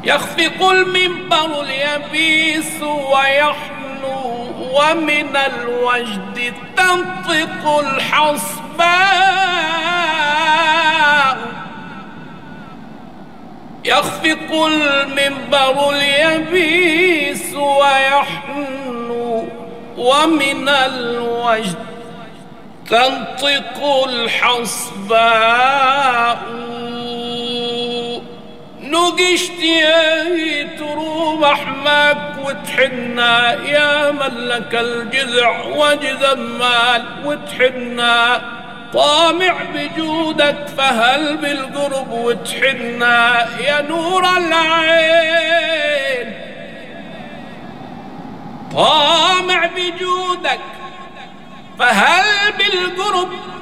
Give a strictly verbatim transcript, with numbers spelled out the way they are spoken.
يخفق المنبر اليبيس ويحنو، ومن الوجد تنطق الحصباء. يخفق المنبر اليبيس ويحنو، ومن الوجد تنطق الحصباء. نقشت يا تروم أحماك وتحنا، يا ملك الجذع وجذا مال وتحنا. طامع بجودك فهل بالقرب وتحنا، يا نور العين. طامع بجودك فهل بالقرب